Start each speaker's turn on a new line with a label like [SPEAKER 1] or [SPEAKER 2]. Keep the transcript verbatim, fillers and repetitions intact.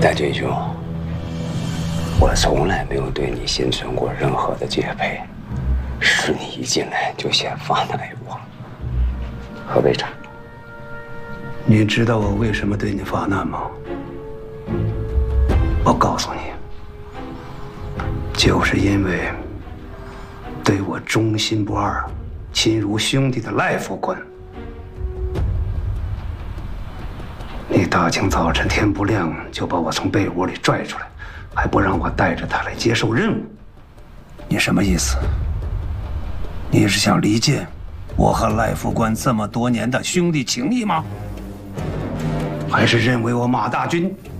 [SPEAKER 1] 戴追兄，我从来没有对你心存过任何的戒备，是你一进来就先发难于我。喝杯茶。
[SPEAKER 2] 你知道我为什么对你发难吗？我告诉你，就是因为对我忠心不二、亲如兄弟的赖副官。你大清早晨天不亮就把我从被窝里拽出来，还不让我带着他来接受任务，你什么意思？你是想离间我和赖副官这么多年的兄弟情谊吗？还是认为我马大军